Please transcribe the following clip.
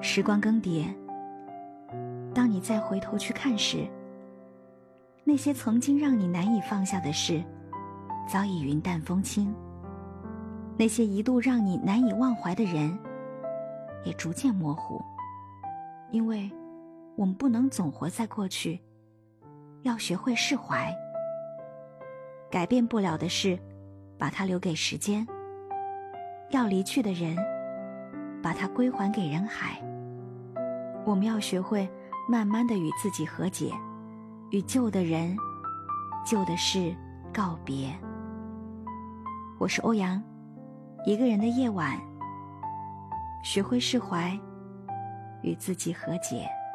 时光更迭，当你再回头去看时，那些曾经让你难以放下的事，早已云淡风轻；那些一度让你难以忘怀的人，也逐渐模糊。因为我们不能总活在过去，要学会释怀。改变不了的事，把它留给时间；要离去的人，把它归还给人海。我们要学会慢慢地与自己和解，与旧的人、旧的事告别。我是欧阳，一个人的夜晚，学会释怀，与自己和解。